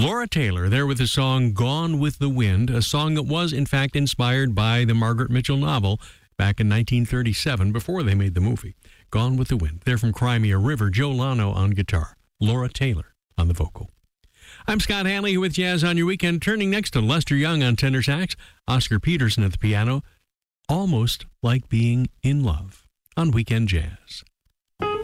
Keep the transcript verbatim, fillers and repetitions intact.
Laura Taylor there with the song Gone with the Wind, a song that was, in fact, inspired by the Margaret Mitchell novel back in nineteen thirty-seven, before they made the movie. Gone with the Wind. They're from Crimea River. Joe Lano on guitar. Laura Taylor on the vocal. I'm Scott Hanley with Jazz on Your Weekend, turning next to Lester Young on tenor sax, Oscar Peterson at the piano. Almost Like Being in Love on Weekend Jazz.